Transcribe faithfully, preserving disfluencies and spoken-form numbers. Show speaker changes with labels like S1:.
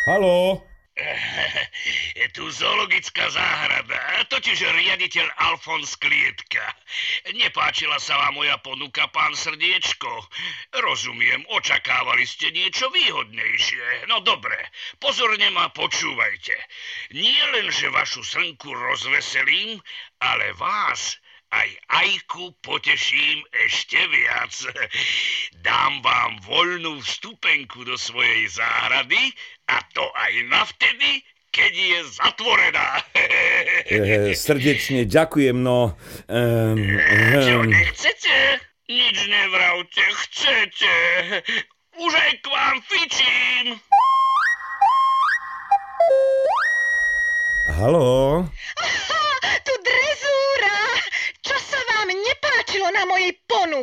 S1: Haló?
S2: Je tu zoologická záhrada, totiž riaditeľ Alfons Klietka. Nepáčila sa vám moja ponuka, pán Srdiečko. Rozumiem, očakávali ste niečo výhodnejšie. No dobre, pozorne ma počúvajte. Nie len, že vašu srnku rozveselím, ale vás aj Ajku poteším ešte viac. Dám vám voľnú vstupenku do svojej záhrady a to aj navtedy, keď je zatvorená.
S1: E, srdečne ďakujem, no... Um,
S2: Čo,
S1: um,
S2: nechcete? Nič nevravte, chcete. Už aj k vám fičím.
S1: haló?
S3: Aha, tu drezúra! Čo sa vám nepáčilo na mojej ponuke?